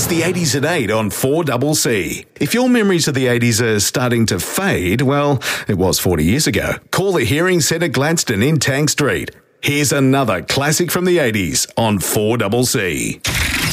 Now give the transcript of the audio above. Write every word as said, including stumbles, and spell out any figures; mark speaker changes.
Speaker 1: It's the eighties at eight on four C C. If your memories of the eighties are starting to fade, well, it was forty years ago. Call the Hearing Centre Gladstone in Tang Street. Here's another classic from the eighties on four C C.